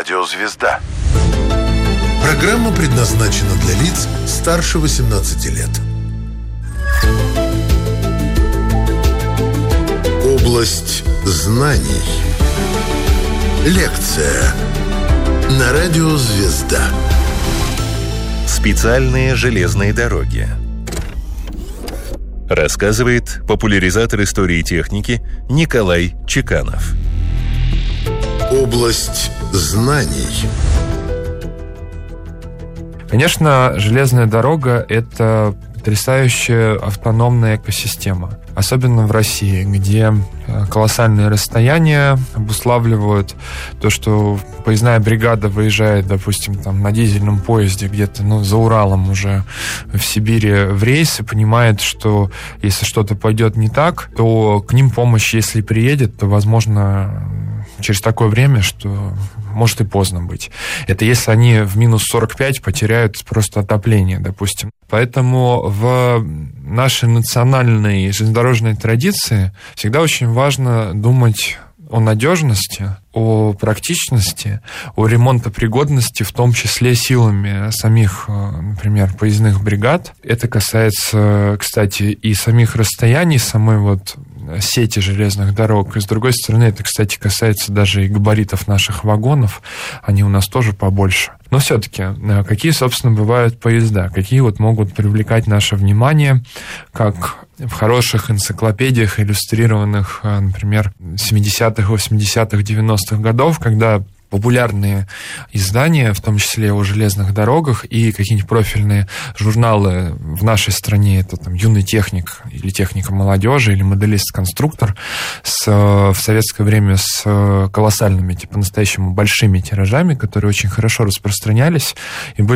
Радио «Звезда». Программа предназначена для лиц старше 18 лет. Область знаний. Лекция на Радио «Звезда». Специальные железные дороги. Рассказывает популяризатор истории и техники Николай Чеканов. Область знаний. Конечно, железная дорога – это потрясающая автономная экосистема. Особенно в России, где колоссальные расстояния обуславливают то, что поездная бригада выезжает, допустим, там, на дизельном поезде где-то за Уралом уже в Сибири в рейс и понимает, что если что-то пойдет не так, то к ним помощь, если приедет, то, возможно, через такое время, что может и поздно быть. Это если они в минус 45 потеряют просто отопление, допустим. Поэтому в нашей национальной железнодорожной традиции всегда очень важно думать о надежности, о практичности, о ремонтопригодности, в том числе силами самих, например, поездных бригад. Это касается, кстати, и самих расстояний, самой сети железных дорог. И, с другой стороны, это, кстати, касается даже и габаритов наших вагонов. Они у нас тоже побольше. Но все-таки, какие, собственно, бывают поезда? Какие могут привлекать наше внимание, как в хороших энциклопедиях, иллюстрированных, например, 70-х, 80-х, 90-х годов, когда популярные издания, в том числе о железных дорогах, и какие-нибудь профильные журналы в нашей стране, это там «Юный техник» или «Техника молодежи» или «Моделист-конструктор» в советское время с колоссальными, по-настоящему большими тиражами, которые очень хорошо распространялись и были